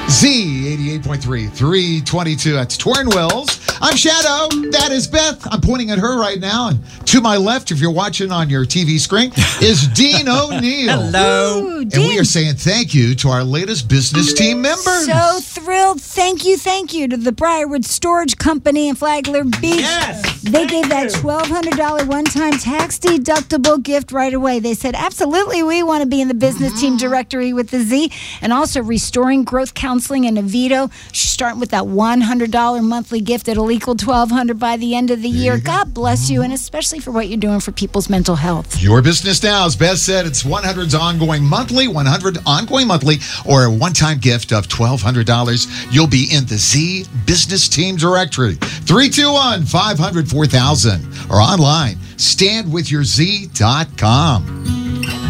Z 88.3, 322. That's Twin Wills. I'm Shadow. That is Beth. I'm pointing at her right now. And to my left, if you're watching on your TV screen, is Dean O'Neill. Hello. Ooh, And Dean, we are saying thank you to our latest business team members. so thrilled. Thank you to the Briarwood Storage Company in Flagler Beach. Yes. They gave that $1,200 one-time tax-deductible gift right away. They said, absolutely, we want to be in the business team directory with the Z. And also Restoring Growth Counseling in Oviedo. Starting with that $100 monthly gift. It'll equal $1,200 by the end of the year. God bless you, and especially for what you're doing for people's mental health. Your business now, as Beth said, it's 100 ongoing monthly, or a one-time gift of $1,200. You'll be in the Z Business Team Directory. 321-500-4000 or online, standwithyourz.com.